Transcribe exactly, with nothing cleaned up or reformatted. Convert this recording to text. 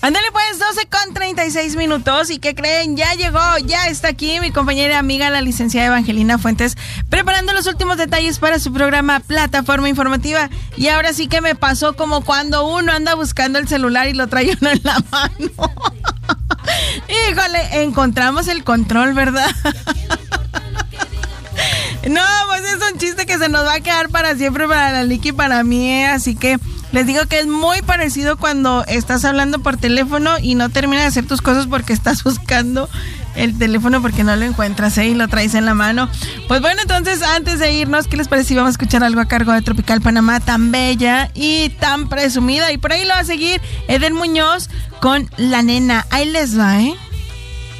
Ándale pues, doce con treinta y seis minutos. ¿Y qué creen? Ya llegó, ya está aquí mi compañera y amiga, la licenciada Evangelina Fuentes, preparando los últimos detalles para su programa Plataforma Informativa. Y ahora sí que me pasó como cuando uno anda buscando el celular y lo trae uno en la mano. Híjole, encontramos el control, ¿verdad? No, pues es un chiste que se nos va a quedar para siempre para la Licky y para mí, ¿eh? Así que les digo que es muy parecido cuando estás hablando por teléfono y no terminas de hacer tus cosas porque estás buscando el teléfono porque no lo encuentras, ¿eh? Y lo traes en la mano. Pues bueno, entonces antes de irnos, ¿qué les parece si vamos a escuchar algo a cargo de Tropical Panamá, tan bella y tan presumida? Y por ahí lo va a seguir Eden Muñoz con La Nena. Ahí les va, ¿eh?